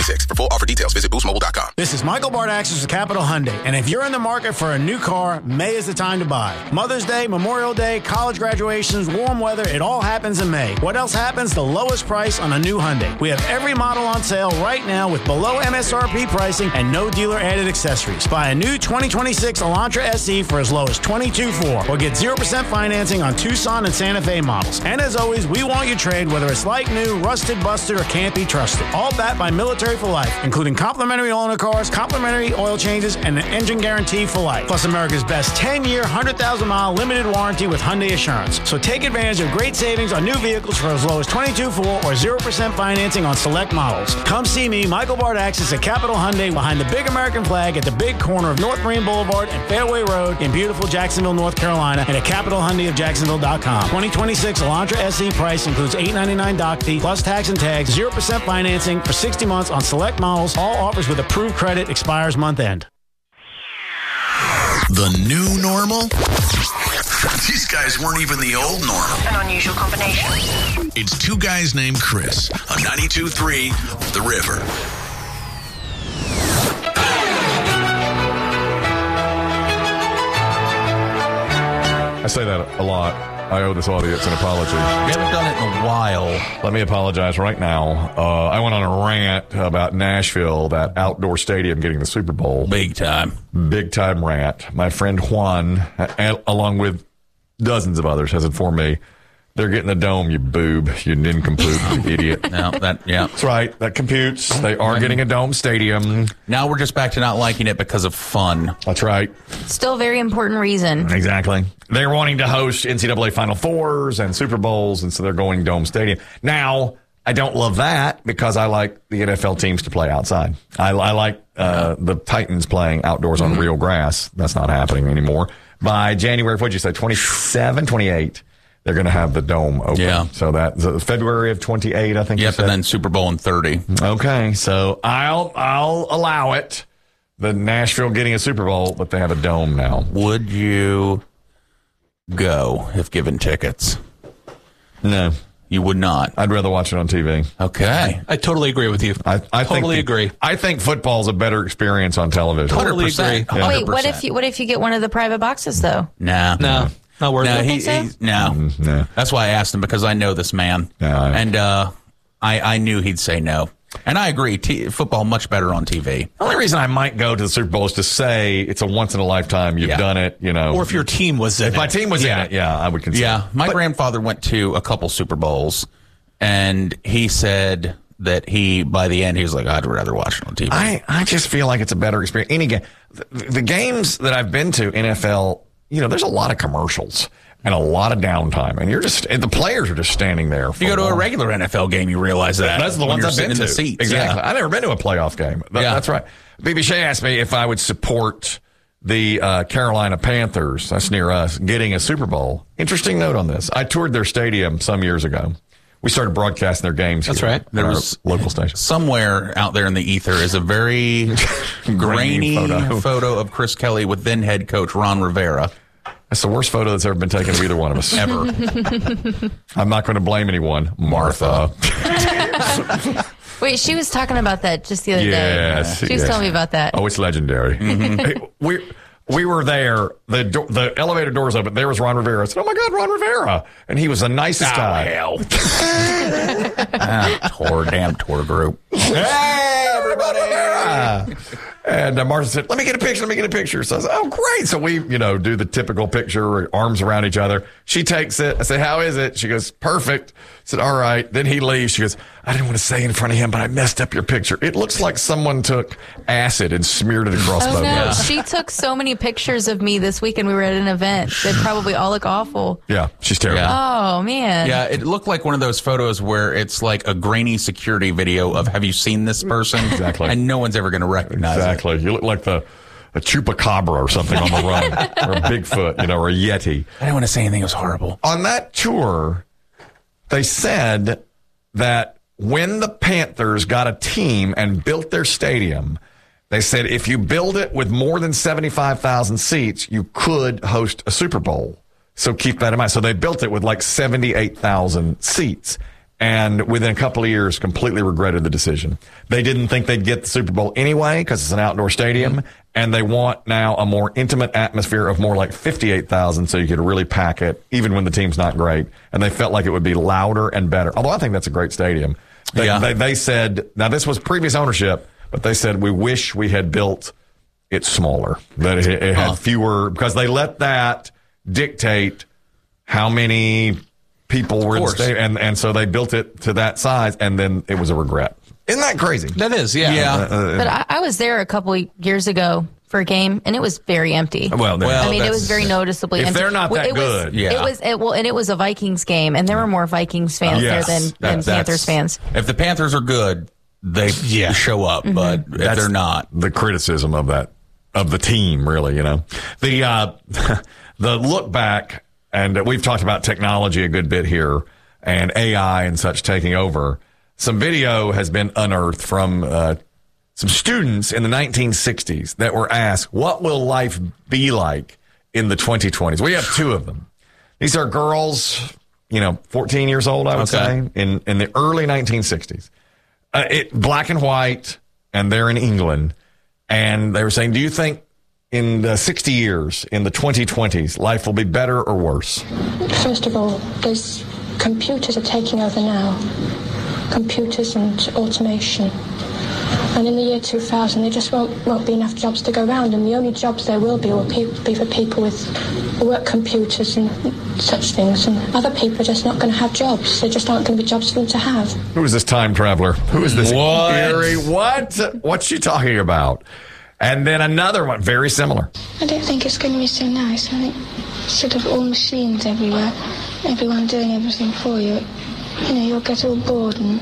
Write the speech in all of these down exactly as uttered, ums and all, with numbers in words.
twenty-six. For full offer details, visit boost mobile dot com. This is Michael Bardaxis with Capital Hyundai, and if you're in the market for a new car, May is the time to buy. Mother's Day, Memorial Day, college graduations, warm weather, it all happens in May. What else happens? The lowest price on a new Hyundai. We have every model on sale right now with below M S R P pricing and no dealer-added accessories. Buy a new twenty twenty-six Elantra S E for as low as twenty-two thousand four hundred dollars or get zero percent financing on Tucson and Santa Fe models. And as always, we want your trade, whether it's like new, rusted, busted, or can't be trusted. All backed by Military for Life, including complimentary loaner cars, complimentary oil changes, and an engine guarantee for life. Plus America's best ten-year, one hundred thousand mile limited warranty with Hyundai Assurance. So take advantage of great savings on new vehicles for as low as twenty-two thousand four hundred dollars or zero percent financing on select models. Come see me, Michael Bardaxis at Capital Hyundai behind the big American flag at the big corner of North Marine Boulevard and Fairway Road in beautiful Jacksonville, North Carolina, and at Capital Hyundai of Jacksonville dot com. twenty twenty-six Elantra S E price includes eight hundred ninety-nine dollars doc fee plus tax and tags, zero percent financing for sixty months on select models. All offers with approved credit, expires month end. The new normal? These guys weren't even the old normal. An unusual combination. It's two guys named Chris on ninety-two point three The River. I say that a lot. I owe this audience an apology. We haven't done it in a while. Let me apologize right now. Uh, I went on a rant about Nashville, that outdoor stadium getting the Super Bowl. Big time. Big time rant. My friend Juan, a- along with dozens of others, has informed me they're getting the dome, you boob, you nincompoop, you idiot. No, that, yeah. That's right. That computes. They are getting a dome stadium. Now we're just back to not liking it because of fun. That's right. Still a very important reason. Exactly. They're wanting to host N C double A Final Fours and Super Bowls, and so they're going dome stadium. Now, I don't love that because I like the N F L teams to play outside. I, I like uh, the Titans playing outdoors on mm-hmm. real grass. That's not happening anymore. By January, what'd you say, twenty-seven, twenty-eight, they're going to have the dome open. Yeah. So that's February of twenty-eight, I think. Yep, and then Super Bowl in thirty. Okay, so I'll I'll allow it. The Nashville getting a Super Bowl, but they have a dome now. Would you go if given tickets? No. You would not. I'd rather watch it on T V. Okay. I totally agree with you. I, I totally think, agree. I think football's a better experience on television. Totally agree. Yeah. Wait, what if you what if you get one of the private boxes though? Nah. No. Not worth no, it. he, so? he, no. Mm, no. That's why I asked him, because I know this man. Yeah, I- and uh, I, I knew he'd say no. And I agree. T- football much better on T V. The only reason I might go to the Super Bowl is to say it's a once in a lifetime. You've Yeah. done it, you know. Or if your team was in if it. my team was Yeah. in it, yeah, I would consider. Yeah. My But- grandfather went to a couple Super Bowls, and he said that he, by the end, he was like, I'd rather watch it on T V. I, I just feel like it's a better experience. Any game, the, the games that I've been to, N F L, you know, there's a lot of commercials and a lot of downtime, and you're just and the players are just standing there. If you go to a regular N F L game, you realize that. That's the when ones you're I've sitting been in to. the seats. Exactly. Yeah. I've never been to a playoff game. That, Yeah. That's right. B B Shea asked me if I would support the uh, Carolina Panthers, that's near us, getting a Super Bowl. Interesting note on this. I toured their stadium some years ago. We started broadcasting their games. That's here right. at There our was local station. Somewhere out there in the ether is a very grainy photo. photo. of Chris Kelly with then head coach Ron Rivera. That's the worst photo that's ever been taken of either one of us. Ever. I'm not going to blame anyone. Martha. Wait, she was talking about that just the other Yes, day. She was yes. telling me about that. Oh, it's legendary. Hey, we we were there. The do- the elevator doors open. There was Ron Rivera. I said, "Oh my God, Ron Rivera!" And he was the nicest guy. Hell. ah, tour, damn tour group. Hey, everybody! And uh, Martha said, "Let me get a picture. Let me get a picture." So I said, "Oh, great!" So we, you know, do the typical picture, arms around each other. She takes it. I said, "How is it?" She goes, "Perfect." I said, "All right." Then he leaves. She goes, "I didn't want to say in front of him, but I messed up your picture. It looks like someone took acid and smeared it across Oh both no, of us." she took so many pictures of me this weekend. We were at an event. They probably all look awful. Yeah, she's terrible. Yeah. Oh man. Yeah, it looked like one of those photos where it's like a grainy security video of have you seen this person? Exactly. And no one's ever going to recognize Exactly. You look like the a chupacabra or something on the run, or a Bigfoot, you know, or a Yeti. it. I didn't want to say anything. It was horrible. On that tour, they said that when the Panthers got a team and built their stadium, they said if you build it with more than seventy-five thousand seats, you could host a Super Bowl. So keep that in mind. So they built it with like seventy-eight thousand seats. and within a couple of years, completely regretted the decision. They didn't think they'd get the Super Bowl anyway because it's an outdoor stadium, mm-hmm. and they want now a more intimate atmosphere of more like fifty-eight thousand so you could really pack it, even when the team's not great. And they felt like it would be louder and better, although I think that's a great stadium. They, yeah. they, they said, now this was previous ownership, but they said, we wish we had built it smaller, that it, it had huh. fewer, because they let that dictate how many people were in the stadium, and, and so they built it to that size, and then it was a regret. Isn't that crazy? That is, yeah. Yeah. Uh, But I, I was there a couple of years ago for a game, and it was very empty. well, then- Well, I mean, it that's- was very noticeably If empty. they're not Well, that it was- good. Yeah. It was it, well, and it was a Vikings game, and there were more Vikings fans Yes. there than, than That- Panthers That's- fans. If the Panthers are good, they Yeah. show up. Mm-hmm. But if That's they're not, the criticism of that of the team, really, you know, the uh, the look back, and we've talked about technology a good bit here, and A I and such taking over. Some video has been unearthed from uh, some students in the nineteen sixties that were asked, "What will life be like in the twenty twenties?" We have two of them. These are girls, you know, fourteen years old, I would Okay. say, in in the early nineteen sixties. Uh, it black and white, and they're in England. And they were saying, do you think in the sixty years, in the twenty twenties, life will be better or worse? First of all, there's computers are taking over now. Computers and automation. And in the year two thousand, there just won't, won't be enough jobs to go around. And the only jobs there will be will pe- be for people with work computers and such things. And other people are just not going to have jobs. There just aren't going to be jobs for them to have. Who is this time traveler? Who is this? What? Eerie? What? What's she talking about? And then another one, very similar. I don't think it's going to be so nice. I think sort of all machines everywhere, everyone doing everything for you. You know, you'll get all bored, and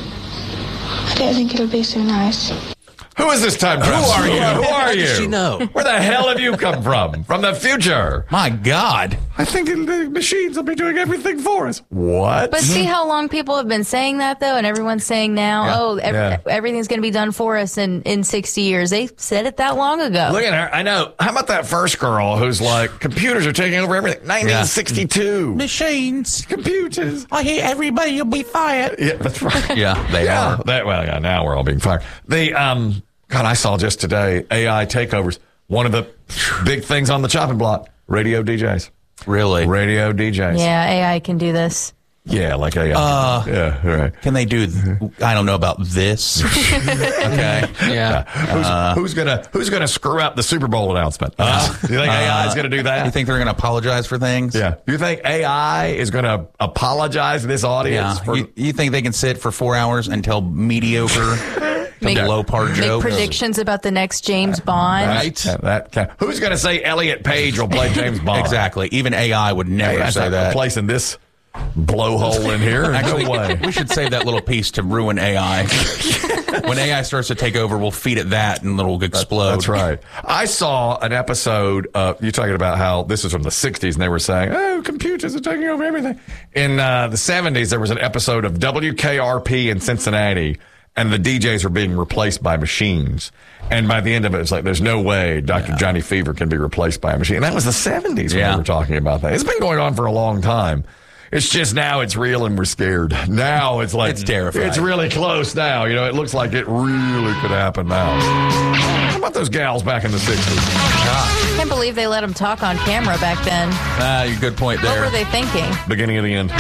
I don't think it'll be so nice. Who is this time traveler? Who are you? Who are you? does she know? Where the hell have you come from? From the future. my God, I think the machines will be doing everything for us. What? But see how long people have been saying that, though, and everyone's saying now, Yeah. oh, ev- Yeah. everything's going to be done for us in, in sixty years. They said it that long ago. Look at her. I know. How about that first girl who's like, computers are taking over everything? nineteen sixty-two. machines! Computers. I hear everybody will be fired. Yeah, that's right. Yeah, they Yeah, are. that, well, yeah, now we're all being fired. The, um, God, I saw just today, A I takeovers. One of the big things on the chopping block, radio D Js. Really? Radio D Js. Yeah, A I can do this. Yeah, like A I. Uh, yeah, right. Can they do? th- I don't know about this. Okay. Yeah. Who's, who's gonna Who's gonna screw up the Super Bowl announcement? Uh, you think A I is gonna do that? You think they're going to apologize for things? Yeah. You think A I is gonna apologize to this audience Yeah. for? You, you think they can sit for four hours and tell mediocre, Make- low par Make jokes? predictions about the next James Bond. Right. That, that, who's gonna say Elliot Page will play James Bond? Exactly. Even A I would never Hey, I'm say not that. replacing this blowhole in here. Actually, no way. we should save that little piece to ruin A I. When A I starts to take over, we'll feed it that and it'll explode. That's right. I saw an episode of, you're talking about how this is from the sixties, and they were saying, oh, computers are taking over everything. In uh, the seventies, there was an episode of W K R P in Cincinnati, and the D Js are being replaced by machines. And by the end of it, it's like, there's no way Doctor Johnny Fever can be replaced by a machine. And that was the seventies when Yeah. we were talking about that. It's been going on for a long time. It's just now it's real and we're scared. Now it's like It's terrifying. It's really close now. You know, it looks like it really could happen now. How about those gals back in the sixties? I can't believe they let him talk on camera back then. Ah, you good point What there. were they thinking? Beginning of the end.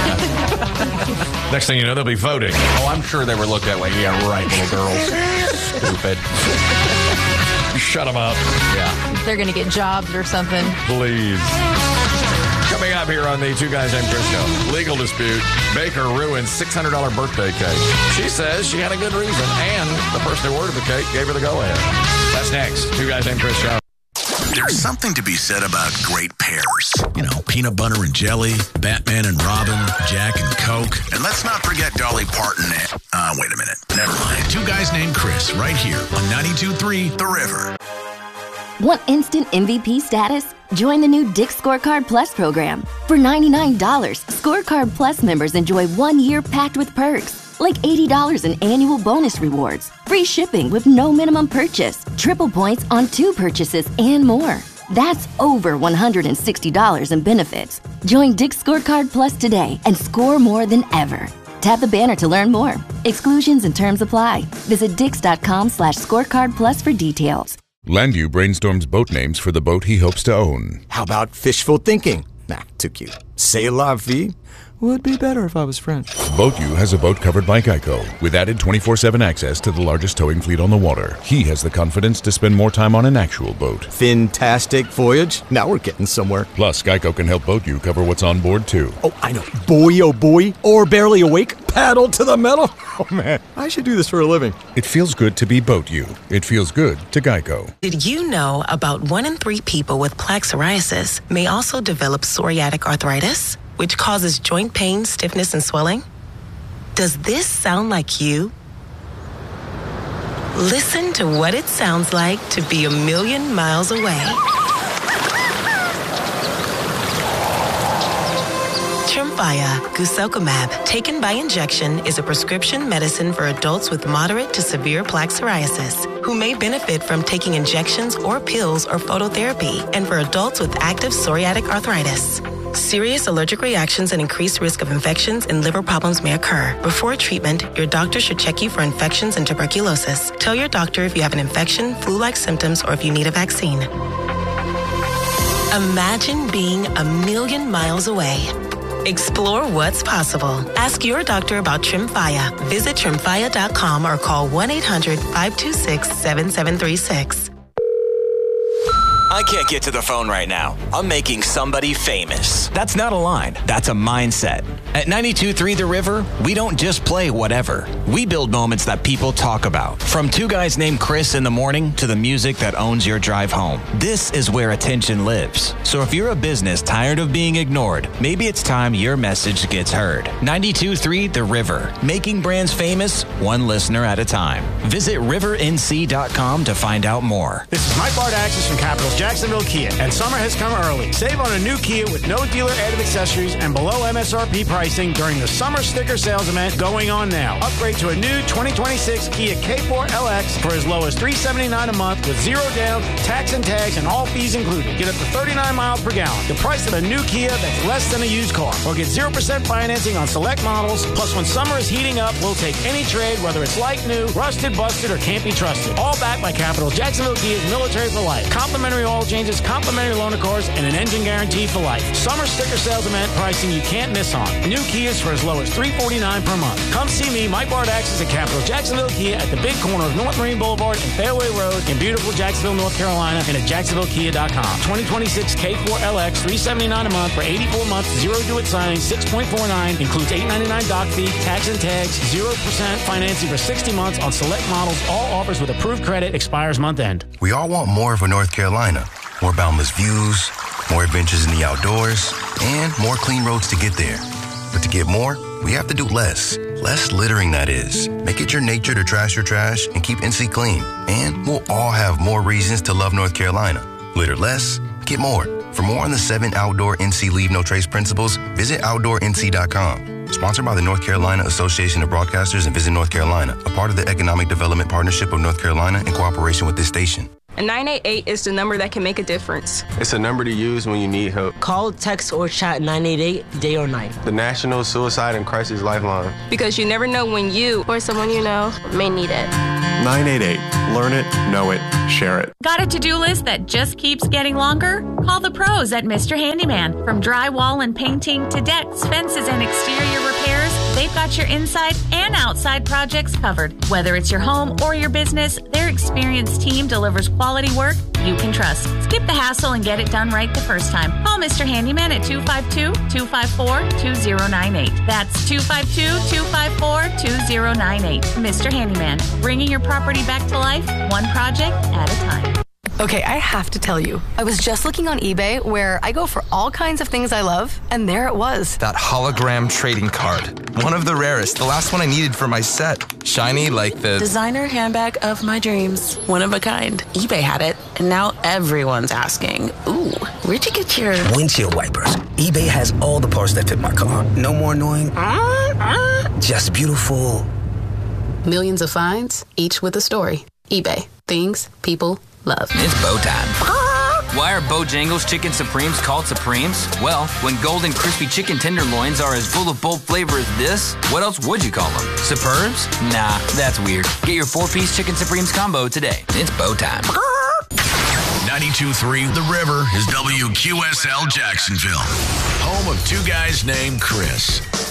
Next thing you know, they'll be voting. Oh, I'm sure they were looked at like, yeah, right, little girls. Stupid. Shut them up, Yeah. They're going to get jobs or something. please. Coming up here on the Two Guys Named Chris show, legal dispute. Baker ruins six hundred dollars birthday cake. She says she had a good reason, and the person who ordered the cake gave her the go-ahead. That's next. Two Guys Named Chris show. There's something to be said about great pairs. You know, peanut butter and jelly, Batman and Robin, Jack and Coke. And let's not forget Dolly Parton and... Uh, wait a minute. Never mind. Two Guys Named Chris, right here on ninety-two point three The River. Want instant M V P status? Join the new Dick's Scorecard Plus program. For ninety-nine dollars, Scorecard Plus members enjoy one year packed with perks, like eighty dollars in annual bonus rewards, free shipping with no minimum purchase, triple points on two purchases, and more. That's over one hundred sixty dollars in benefits. Join Dick's Scorecard Plus today and score more than ever. Tap the banner to learn more. Exclusions and terms apply. Visit dix.com slash scorecard plus for details. Landu brainstorms boat names for the boat he hopes to own. How about fishful thinking? Nah, too cute. C'est la vie? Would be better if I was French. BoatU has a boat covered by Geico with added twenty-four seven access to the largest towing fleet on the water. He has the confidence to spend more time on an actual boat. Fantastic voyage. Now we're getting somewhere. Plus, Geico can help BoatU cover what's on board, too. Oh, I know. Boy, oh boy. Or barely awake. Paddle to the metal. Oh, man. I should do this for a living. It feels good to be BoatU. It feels good to Geico. Did you know about one in three people with plaque psoriasis may also develop psoriatic arthritis, which causes joint pain, stiffness, and swelling? Does this sound like you? Listen to what it sounds like to be a million miles away. Tremfya guselkumab, taken by injection, is a prescription medicine for adults with moderate to severe plaque psoriasis who may benefit from taking injections or pills or phototherapy, and for adults with active psoriatic arthritis. Serious allergic reactions and increased risk of infections and liver problems may occur. Before treatment, your doctor should check you for infections and tuberculosis. Tell your doctor if you have an infection, flu-like symptoms, or if you need a vaccine. Imagine being a million miles away. Explore what's possible. Ask your doctor about Tremfya. Visit tremfya dot com or call one eight hundred five two six seven seven three six. I can't get to the phone right now. I'm making somebody famous. That's not a line. That's a mindset. At ninety-two point three The River, we don't just play whatever. We build moments that people talk about. From two guys named Chris in the morning to the music that owns your drive home. This is where attention lives. So if you're a business tired of being ignored, maybe it's time your message gets heard. ninety-two point three The River, making brands famous one listener at a time. Visit river n c dot com to find out more. This is Mike Bardaxis from Capital Jacksonville Kia, and summer has come early. Save on a new Kia with no dealer added accessories and below M S R P pricing during the summer sticker sales event going on now. Upgrade to a new twenty twenty-six Kia K four L X for as low as three hundred seventy-nine dollars a month with zero down, tax and tags, and all fees included. Get up to thirty-nine miles per gallon. The price of a new Kia that's less than a used car. Or get zero percent financing on select models. Plus, when summer is heating up, we'll take any trade, whether it's like new, rusted, busted, or can't be trusted. All backed by Capital Jacksonville Kia's military for life. Complimentary oil changes, complimentary loaner cars, and an engine guarantee for life. Summer sticker sales event pricing you can't miss on. New Kias for as low as three hundred forty-nine dollars per month. Come see me, Mike Bardaxis at Capital Jacksonville Kia at the big corner of North Marine Boulevard and Fairway Road in beautiful Jacksonville, North Carolina, and at jacksonville kia dot com. twenty twenty-six K four L X, three hundred seventy-nine dollars a month for eighty-four months, zero due at signing, six point four nine, includes eight hundred ninety-nine dollars dock fee, tax and tags, zero percent financing for sixty months on select models. All offers with approved credit, expires month end. We all want more for North Carolina. More boundless views, more adventures in the outdoors, and more clean roads to get there. But to get more, we have to do less. Less littering, that is. Make it your nature to trash your trash and keep N C clean. And we'll all have more reasons to love North Carolina. Litter less, get more. For more on the seven outdoor N C Leave No Trace principles, visit outdoor n c dot com. Sponsored by the North Carolina Association of Broadcasters and Visit North Carolina, a part of the Economic Development Partnership of North Carolina in cooperation with this station. And nine eight eight is the number that can make a difference. It's a number to use when you need help. Call, text, or chat nine eight eight, day or night. The National Suicide and Crisis Lifeline. Because you never know when you or someone you know may need it. nine eight eight. Learn it, know it, share it. Got a to-do list that just keeps getting longer? Call the pros at Mister Handyman. From drywall and painting to decks, fences, and exterior repairs, they've got your inside and outside projects covered. Whether it's your home or your business, their experienced team delivers quality work you can trust. Skip the hassle and get it done right the first time. Call Mister Handyman at two five two, two five four, two zero nine eight. That's two five two, two five four, two zero nine eight. Mister Handyman, bringing your property back to life, one project at a time. Okay, I have to tell you, I was just looking on eBay where I go for all kinds of things I love, and there it was. That hologram trading card. One of the rarest. The last one I needed for my set. Shiny like the... Designer handbag of my dreams. One of a kind. eBay had it, and now everyone's asking, ooh, where'd you get your... Windshield wipers. eBay has all the parts that fit my car. No more annoying. Uh, uh. Just beautiful. Millions of finds, each with a story. eBay. Things people love. It's bow time. Why are Bojangles Chicken Supremes called Supremes? Well, when golden crispy chicken tenderloins are as full of bold flavor as this, what else would you call them? Superbs? Nah, that's weird. Get your four-piece Chicken Supremes combo today. It's bow time. ninety-two point three The River is W Q S L Jacksonville, home of two guys named Chris.